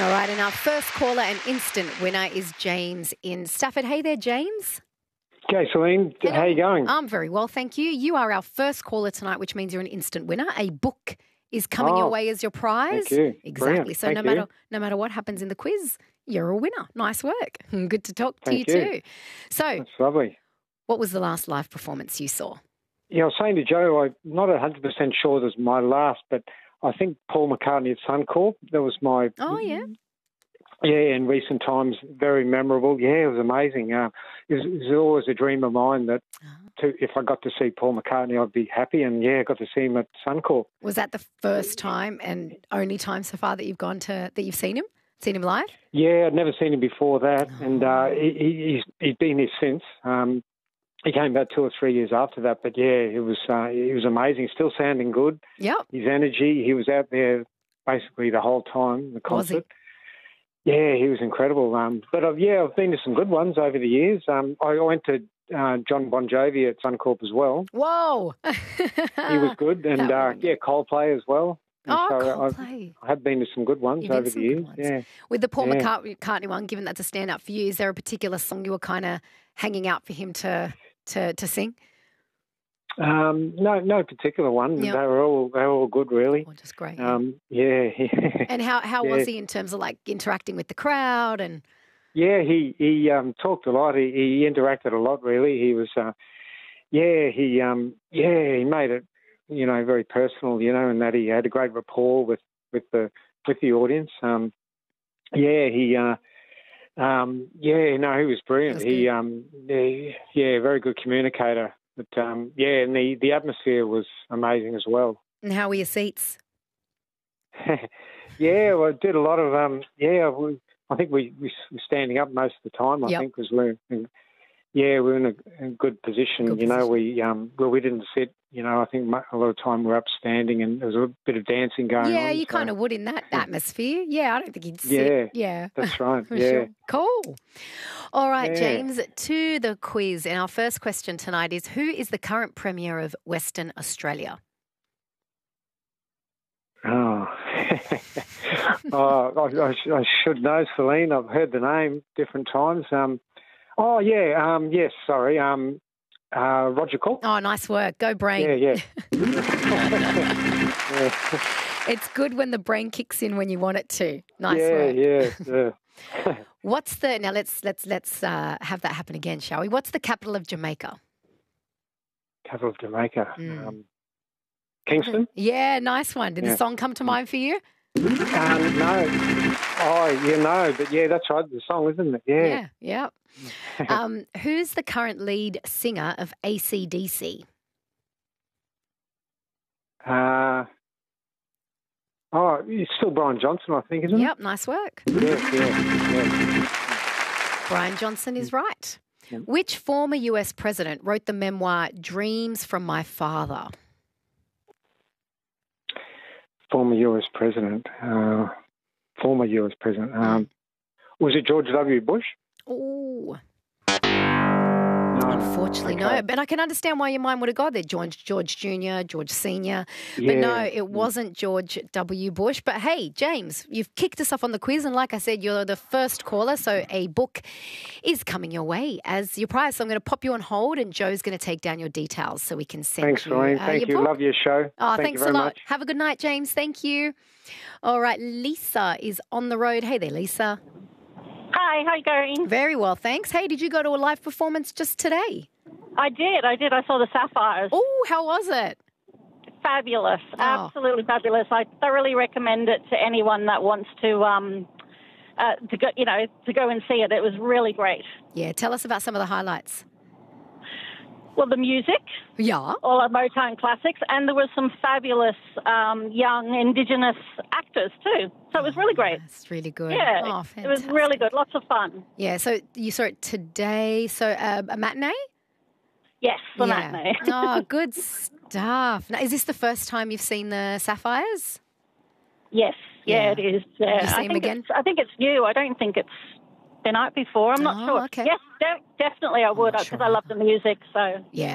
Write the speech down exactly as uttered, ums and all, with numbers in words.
All right, and our first caller and instant winner is James in Stafford. Hey there, James. Okay, Celine, Hello. how are you going? I'm very well, thank you. You are our first caller tonight, which means you're an instant winner. A book is coming Oh, your way as your prize. thank you. Exactly. Brilliant. So Thank no you. matter no matter what happens in the quiz, you're a winner. Nice work. Good to talk to Thank you, you. too. So, That's lovely. what was the last live performance you saw? Yeah, I was saying to Joe, I'm not one hundred percent sure this is my last, but I think Paul McCartney at Suncorp, that was my... Oh, yeah. Yeah, in recent times, very memorable. Yeah, it was amazing. Uh, it, was, it was always a dream of mine that to, if I got to see Paul McCartney, I'd be happy. And, yeah, I got to see him at Suncorp. Was that the first time and only time so far that you've gone to, that you've seen him? Seen him live? Yeah, I'd never seen him before that. Oh. And uh, he, he's, he's been here since. Um, he came about two or three years after that. But, yeah, it was, uh, it was amazing. Still sounding good. Yep. His energy, he was out there basically the whole time, the concert. Was he? Yeah, he was incredible. Um, but, I've, yeah, I've been to some good ones over the years. Um, I went to uh, John Bon Jovi at Suncorp as well. Whoa. He was good. And, uh, yeah, Coldplay as well. And Oh, so Coldplay. I've, I have been to some good ones You've been over to some the good years. ones. Yeah. With the Paul Yeah. McCartney one, given that's a stand-up for you, is there a particular song you were kind of hanging out for him to to, to sing? Um, no, no particular one. Yep. They were all they were all good, really. Oh, just great. Um, yeah. And how, how yeah. was he in terms of like interacting with the crowd? And Yeah, he he um, talked a lot. He, he interacted a lot. Really, he was. Uh, yeah, he um, yeah he made it, you know, very personal. You know, and that he had a great rapport with, with the with the audience. Um, yeah, he. Uh, um, yeah, no, he was brilliant. That's he good. um, yeah, yeah, very good communicator. But um, yeah, and the, the atmosphere was amazing as well. and how were your seats? Yeah, well, I did a lot of um. Yeah, we, I think we, we were standing up most of the time. I Yep. think because we're in, yeah we're in a, a good position. Good you know, position. we um well we didn't sit. You know, I think mo- a lot of time we're up standing, and there was a bit of dancing going on. Yeah, you so- kind of would in that atmosphere. Yeah, I don't think he'd sit. Yeah, Yeah. That's right. For yeah. sure. Cool. All right, Yeah. James, to the quiz. And our first question tonight is, who is the current Premier of Western Australia? Oh, oh I, I, sh- I should know, Celine. I've heard the name different times. Um, oh yeah, um, yes. Sorry, um, uh, Roger Cook. Oh, nice work. Go brain. Yeah, yeah. yeah. It's good when the brain kicks in when you want it to. Nice yeah, work. yeah, yeah. What's the now? Let's let's let's uh, have that happen again, shall we? What's the capital of Jamaica? Capital of Jamaica. Mm. Um, Kingston? Yeah, nice one. Did Yeah. the song come to mind for you? Um, no. Oh, yeah, no. But yeah, that's right. The song, isn't it? Yeah. Yeah, yeah. um, who's the current lead singer of A C D C? Uh, oh, it's still Brian Johnson, I think, isn't Yep, nice work. it? Yeah, yeah, yeah. Brian Johnson is right. Yeah. Which former U S president wrote the memoir Dreams from My Father? Former U S president. Uh, former U S president. Um, was it George W. Bush? Oh, No. unfortunately, Okay. no. But I can understand why your mind would have gone there. George, George Junior, George Senior But Yeah. no, it wasn't George W. Bush. But hey, James, you've kicked us off on the quiz. And like I said, you're the first caller. So a book is coming your way as your prize. So I'm going to pop you on hold and Joe's going to take down your details so we can send Thanks, you Lorraine. uh, Thank your you. book. Love your show. Oh, Thank thanks you very a lot. much. Have a good night, James. Thank you. All right, Lisa is on the road. Hey there, Lisa. Hi, how you going? Very well, thanks. Hey, did you go to a live performance just today? I did, I did. I saw the Sapphires. Oh, how was it? Fabulous, Oh. absolutely fabulous. I thoroughly recommend it to anyone that wants to, um, uh, to go, you know, to go and see it. It was really great. Yeah, tell us about some of the highlights. Well, the music, Yeah. all our Motown classics, and there was some fabulous um, young Indigenous actors too. So it was really great. That's really good. Yeah, Oh, it was fantastic. really good. Lots of fun. Yeah, so you saw it today. So uh, a matinee? Yes, the yeah. matinee. Oh, good stuff. Now, is this the first time you've seen the Sapphires? Yes, Yeah. yeah, it is. Yeah. Have you I seen them think again? it's- I think it's new. I don't think it's been out before. I'm not Oh, sure. okay. Yes, de- definitely I would not because sure I love the music. So Yeah.